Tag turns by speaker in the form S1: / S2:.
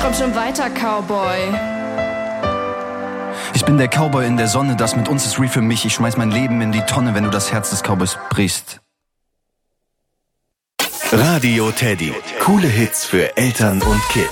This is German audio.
S1: Komm schon weiter, Cowboy.
S2: Ich bin der Cowboy in der Sonne, das mit uns ist real für mich. Ich schmeiß mein Leben in die Tonne, wenn du das Herz des Cowboys brichst.
S3: Radio Teddy. Coole Hits für Eltern und Kids.